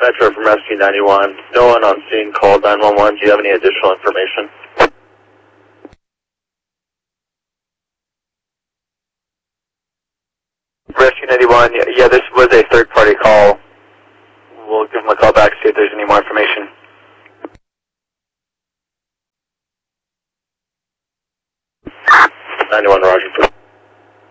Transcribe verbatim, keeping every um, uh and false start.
Metro from Rescue ninety-one. No one on scene called nine one one. Do you have any additional information? Rescue ninety-one, yeah, this was a third-party call. We'll give them a call back, see if there's any more information. ninety-one, Roger.